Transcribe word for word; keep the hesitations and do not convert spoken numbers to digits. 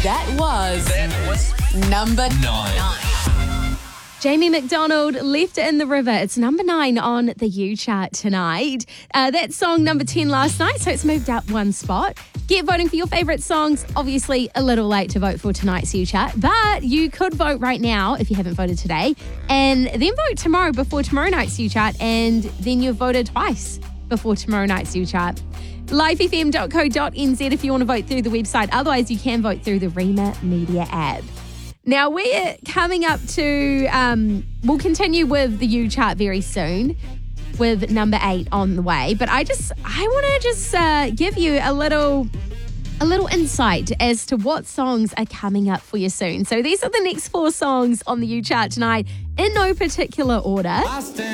That was, that was number nine. nine. Jamie McDonald, Left in the River. It's number nine on the U chart tonight. Uh, that song number ten last night, so it's moved up one spot. Get voting for your favourite songs. Obviously, a little late to vote for tonight's U chart, but you could vote right now if you haven't voted today, and then vote tomorrow before tomorrow night's U chart, and then you've voted twice before tomorrow night's U chart. live f m dot co dot n z if you want to vote through the website. Otherwise, you can vote through the Rema Media app. Now, we're coming up to, um, we'll continue with the U chart very soon with number eight on the way. But I just, I want to just uh, give you a little, a little insight as to what songs are coming up for you soon. So these are the next four songs on the U chart tonight in no particular order.